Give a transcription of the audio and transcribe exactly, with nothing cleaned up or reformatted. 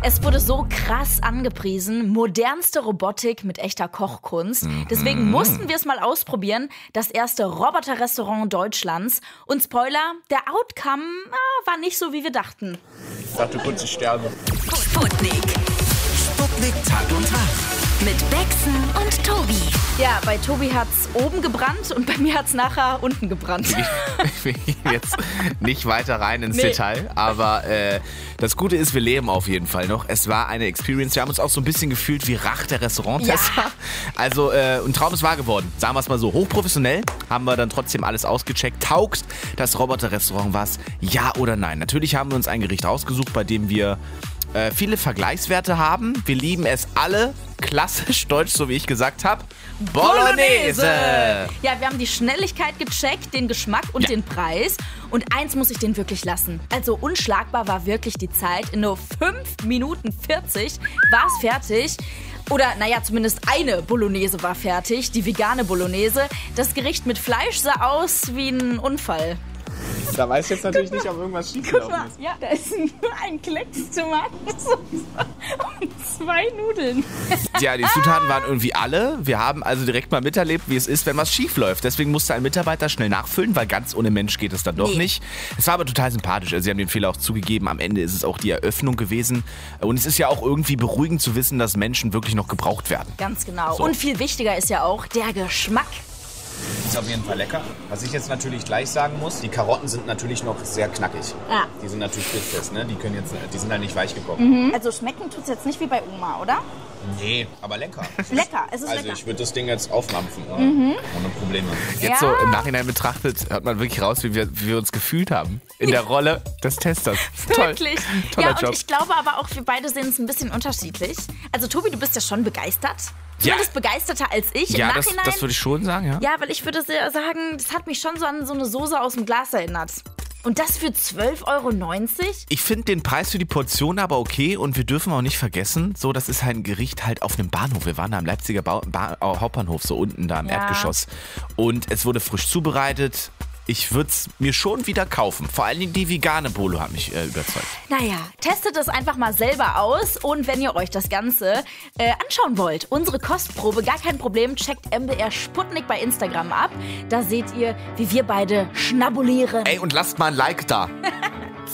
Es wurde so krass angepriesen, modernste Robotik mit echter Kochkunst. Deswegen mussten wir es mal ausprobieren, das erste Roboter-Restaurant Deutschlands. Und Spoiler, der Outcome ah, war nicht so, wie wir dachten. Ich dachte kurz, ich sterbe. Sputnik. Sputnik Tag und Tag. Mit Bexen und Tobi. Ja, bei Tobi hat's oben gebrannt und bei mir hat's nachher unten gebrannt. Ich will jetzt nicht weiter rein ins Nee. Detail, aber äh, das Gute ist, wir leben auf jeden Fall noch. Es war eine Experience. Wir haben uns auch so ein bisschen gefühlt wie Rach, der Restauranttester. Ja. Also äh, ein Traum ist wahr geworden. Sagen wir es mal so. Hochprofessionell haben wir dann trotzdem alles ausgecheckt. Taugt das Roboter-Restaurant was? Ja oder nein? Natürlich haben wir uns ein Gericht rausgesucht, bei dem wir äh, viele Vergleichswerte haben. Wir lieben es alle. Klassisch deutsch, so wie ich gesagt habe. Bolognese! Ja, wir haben die Schnelligkeit gecheckt, den Geschmack und Ja. den Preis. Und eins muss ich den wirklich lassen. Also unschlagbar war wirklich die Zeit. In nur fünf Minuten vierzig war es fertig. Oder, naja, zumindest eine Bolognese war fertig, die vegane Bolognese. Das Gericht mit Fleisch sah aus wie ein Unfall. Da weiß ich jetzt natürlich nicht, ob irgendwas schiefgelaufen ist. Ja, da ist nur ein Klecks Tomatensauce und zwei Nudeln. Ja, die Zutaten waren irgendwie alle. Wir haben also direkt mal miterlebt, wie es ist, wenn was schief läuft. Deswegen musste ein Mitarbeiter schnell nachfüllen, weil ganz ohne Mensch geht es dann doch Nee. nicht. Es war aber total sympathisch. Also sie haben den Fehler auch zugegeben. Am Ende ist es auch die Eröffnung gewesen. Und es ist ja auch irgendwie beruhigend zu wissen, dass Menschen wirklich noch gebraucht werden. Ganz genau. So. Und viel wichtiger ist ja auch der Geschmack. Ist auf jeden Fall lecker. Was ich jetzt natürlich gleich sagen muss, die Karotten sind natürlich noch sehr knackig. Ja. Die sind natürlich frittfest, ne? Die können jetzt, die sind halt nicht weich gekocht. Also schmecken tut's jetzt nicht wie bei Oma, oder? Nee, aber lecker. Lecker, es ist Also lecker. ich würde das Ding jetzt aufmampfen, ohne, ohne Probleme. Jetzt Ja. so im Nachhinein betrachtet, hört man wirklich raus, wie wir, wie wir uns gefühlt haben. In der Rolle des Testers. Toll. Wirklich. Toller Ja, und Job. ich glaube aber auch, wir beide sehen es ein bisschen unterschiedlich. Also Tobi, du bist ja schon begeistert. Zumindest begeisterter als ich. Ja, Im das, Nachhinein. das würde ich schon sagen, ja. Ja, weil ich würde sehr sagen, das hat mich schon so an so eine Soße aus dem Glas erinnert. Und das für zwölf Euro neunzig? Ich finde den Preis für die Portion aber okay und wir dürfen auch nicht vergessen, so, das ist halt ein Gericht halt auf einem Bahnhof. Wir waren da am Leipziger ba ba Hauptbahnhof, so unten da im Ja. Erdgeschoss. Und es wurde frisch zubereitet. Ich würde es mir schon wieder kaufen. Vor allen Dingen die vegane Bolo hat mich äh, überzeugt. Naja, testet es einfach mal selber aus. Und wenn ihr euch das Ganze äh, anschauen wollt, unsere Kostprobe, gar kein Problem, checkt M D R Sputnik bei Instagram ab. Da seht ihr, wie wir beide schnabulieren. Ey, und lasst mal ein Like da.